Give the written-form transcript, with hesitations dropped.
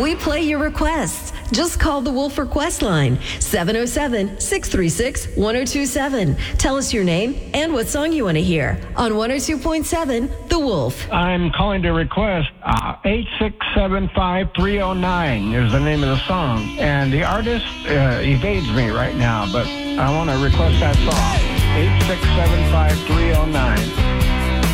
We play your requests. Just call the Wolf Request line, 707-636-1027. Tell us your name and what song you want to hear on 102.7 The Wolf. I'm calling to request 8675309 is the name of the song. And the artist evades me right now, but I want to request that song, 8675309.